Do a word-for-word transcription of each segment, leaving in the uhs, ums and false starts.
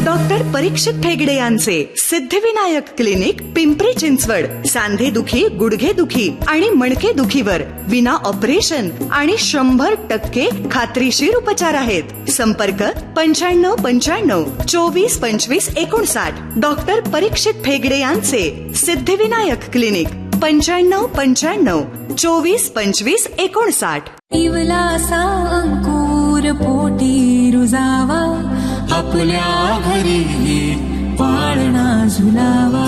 Doctor परीक्षित ठेगडे यांचे Siddhivinayak clinic Pimpri Chinchwad. सांधे दुखी, गुडघे दुखी आणि मणके दुखीवर विना ऑपरेशन आणि शंभर टक्के खात्रीशीर उपचार आहेत. संपर्क पंच्याण्णव पंच्याण्णव चोवीस पंचवीस एकोणसाठ. डॉक्टर परीक्षित ठेगडे यांचे सिद्धिविनायक क्लिनिक पंच्याण्णव पंच्याण्णव चोवीस पंचवीस एकोणसाठ. इवलासा अंकुर पोटी रुजावा, आपल्या घरी पाळणा झुलावा.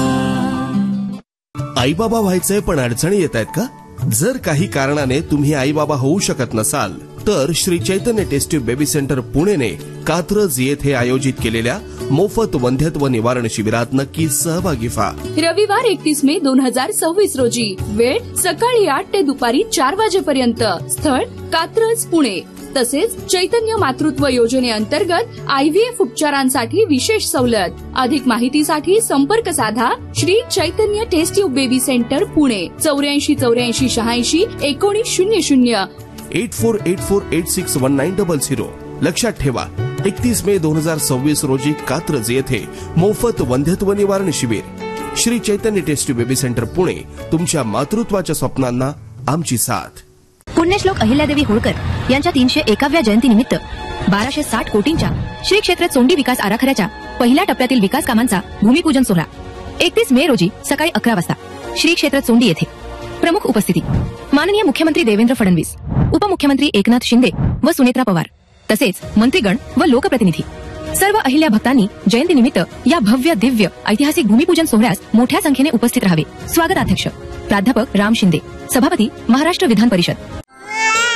आई बाबा व्हायचंय पण अडचणी येत आहेत का? जर काही कारणाने तुम्ही आई बाबा होऊ शकत नसाल तर Shri Chaitanya taste tube baby centre पुणेने Katraj येथे आयोजित केलेल्या मोफत वंध्यत्व निवारण शिबिरात नक्की सहभागी व्हा. रविवार एकतीस मे दोन हजार सव्वीस रोजी. वेळ सकाळी आठ ते दुपारी चार वाजेपर्यंत. स्थळ कात्रज पुणे. तसेच चैतन्य मातृत्व योजनेअंतर्गत आयव्हीएफ उपचारांसाठी विशेष सवलत. अधिक माहितीसाठी संपर्क साधा Shri Chaitanya taste tube baby centre Pune. चौऱ्याऐंशी चौऱ्याऐंशी शहाऐंशी एकोणीस शून्य शून्य eight four eight four eight six one nine double zero. लक्षात ठेवा, एकतीस मे दोन हजार सव्वीस रोजी कात्रज येथे मोफत वंध्यत्व निवारण शिबिर. Shri Chaitanya taste tube baby centre Pune. तुमच्या मातृत्वाच्या स्वप्नांना आमची साथ. पुण्यश्लोक अहिल्यादेवी होळकर यांच्या तीनशे एकाव्या जयंतीनिमित्त बाराशे साठ कोटींच्या श्री क्षेत्र चोंडी विकास आराखड्याच्या पहिल्या टप्प्यातील विकास कामांचा भूमिपूजन सोहळा एकतीस मे रोजी सकाळी अकरा वाजता श्री क्षेत्र चोंडी येथे. प्रमुख उपस्थिती माननीय मुख्यमंत्री देवेंद्र फडणवीस, उपमुख्यमंत्री एकनाथ शिंदे व सुनेत्रा पवार, तसेच मंत्रीगण व लोकप्रतिनिधी. सर्व अहिल्या भक्तांनी जयंतीनिमित्त या भव्य दिव्य ऐतिहासिक भूमिपूजन सोहळ्यास मोठ्या संख्येने उपस्थित राहावे. स्वागताध्यक्ष प्राध्यापक राम शिंदे, सभापती महाराष्ट्र विधान परिषद.